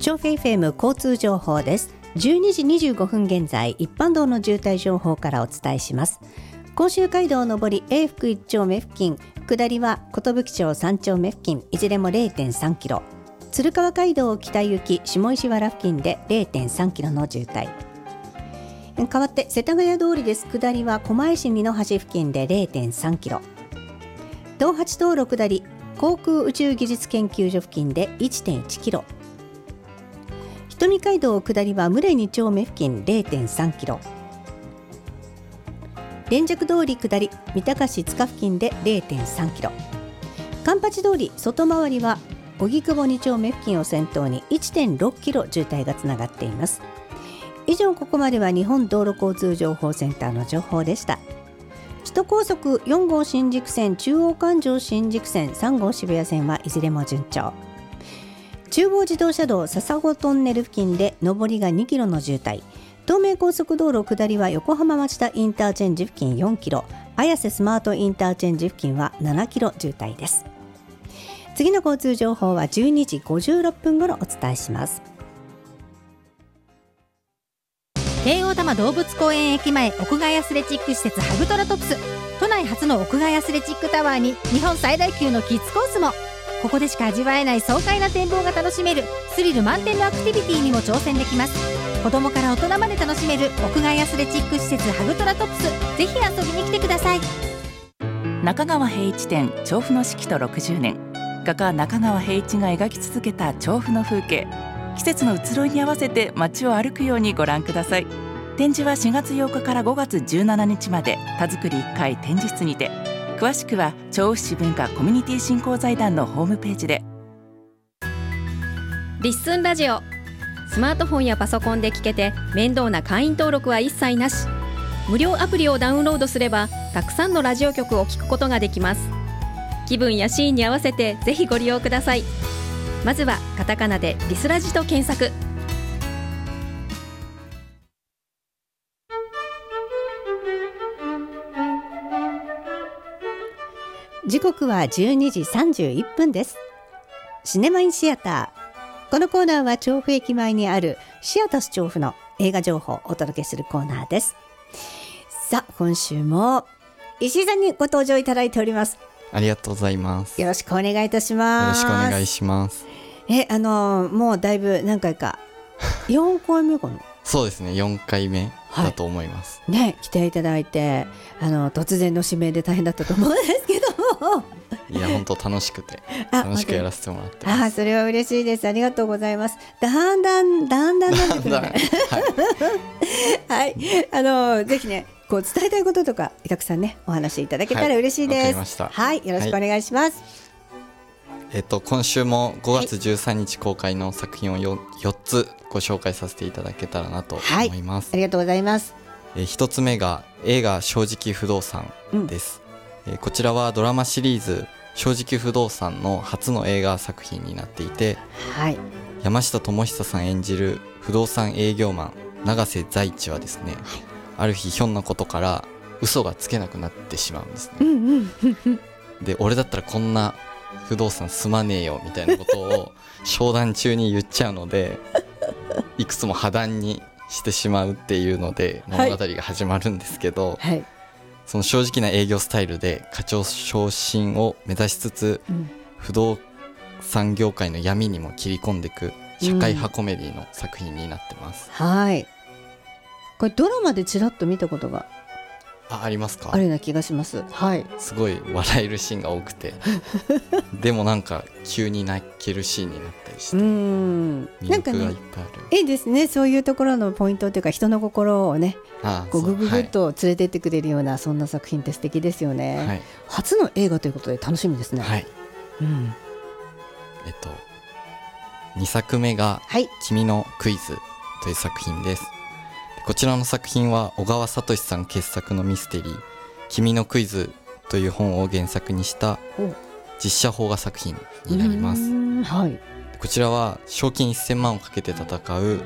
調布 FM 交通情報です。12時25分現在、一般道の渋滞情報からお伝えします。甲州街道上り永福1丁目付近、下りは寿町3丁目付近、いずれも 0.3 キロ。鶴川街道北行き下石原付近で 0.3 キロの渋滞。変わって世田谷通りです。下りは狛江市二の橋付近で 0.3 キロ。道八道路下り航空宇宙技術研究所付近で 1.1 キロ。瞳街道下りは牟礼2丁目付近 0.3 キロ。連雀通り下り三鷹市塚付近で 0.3 キロ。環八通り外回りは荻窪2丁目付近を先頭に 1.6 キロ渋滞がつながっています。以上、ここまでは日本道路交通情報センターの情報でした。首都高速4号新宿線、中央環状新宿線、3号渋谷線はいずれも順調。中央自動車道笹子トンネル付近で上りが2キロの渋滞。東名高速道路下りは横浜町田インターチェンジ付近4キロ、綾瀬スマートインターチェンジ付近は7キロ渋滞です。次の交通情報は12時56分頃お伝えします。 京王多摩動物公園駅前屋外アスレチック施設ハグトラトプス、都内初の屋外アスレチックタワーに日本最大級のキッズコースも。ここでしか味わえない爽快な展望が楽しめるスリル満点のアクティビティにも挑戦できます。子供から大人まで楽しめる屋外アスレチック施設ハグトラトプス、ぜひ遊びに来てください。 中川平一展調布の四季と60年、画家中川平一が描き続けた調布の風景。季節の移ろいに合わせて街を歩くようにご覧ください。展示は4月8日から5月17日まで田作り1階展示室にて。詳しくは調布市文化コミュニティ振興財団のホームページで。 リッスンラジオ、スマートフォンやパソコンで聞けて面倒な会員登録は一切なし。無料アプリをダウンロードすればたくさんのラジオ局を聞くことができます。気分やシーンに合わせてぜひご利用ください。まずはカタカナでリスラジと検索。 時刻は12時31分です。シネマインシアター。このコーナーは調布駅前にあるシアタス調布の映画情報をお届けするコーナーです。さあ、今週も石井さんにご登場いただいております。 ありがとうございます。 よろしくお願いいたします。 よろしくお願いします。 もうだいぶ何回か4回目かなそうですね、4回目だと思います、 はい、ね、来ていただいて突然の指名で大変だったと思うんですけどもいや本当楽しくて楽しくやらせてもらってます。 それは嬉しいです。ありがとうございます。だんだんなってくるねはい、はい、ぜひねこう伝えたいこととかたくさんねお話しいただけたら嬉しいです。 わかりました。 はい、よろしくお願いします。 今週も5月13日公開の作品を 4つご紹介させていただけたらなと思います、 はい、ありがとうございます。 1つ目が映画正直不動産です、こちらはドラマシリーズ正直不動産の初の映画作品になっていて、 はい、 山下智久さん演じる不動産営業マン永瀬財地はですね、ある日ひょんなことから嘘がつけなくなってしまうんですね、で俺だったらこんな不動産住まねえよみたいなことを商談中に言っちゃうのでいくつも破談にしてしまうっていうので物語が始まるんですけど、はい、その正直な営業スタイルで課長昇進を目指しつつ、不動産業界の闇にも切り込んでいく社会派コメディの作品になってます、 はい、これドラマでちらっと見たことがありますか？ あるような気がします、はい、 すごい笑えるシーンが多くてでもなんか急に泣けるシーンになったりして魅力がいっぱいある。 いいですね、そういうところのポイントというか人の心をねこうグググッと連れてってくれるような、そんな作品って素敵ですよね、はい、初の映画ということで楽しみですね。はい、 2作目が君のクイズという作品です。こちらの作品は小川聡さん傑作のミステリー君のクイズという本を原作にした実写邦画作品になります。はい、こちらは賞金1000万をかけて戦う